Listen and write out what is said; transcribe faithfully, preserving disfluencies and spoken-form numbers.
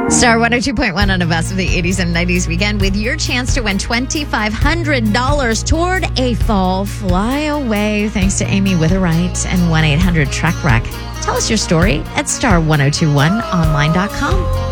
Star one oh two point one on the best of the eighties and nineties weekend with your chance to win twenty-five hundred dollars toward a fall flyaway. Thanks to Amy Witherite and one eight hundred Trek Wreck. Tell us your story at star ten twenty-one online dot com.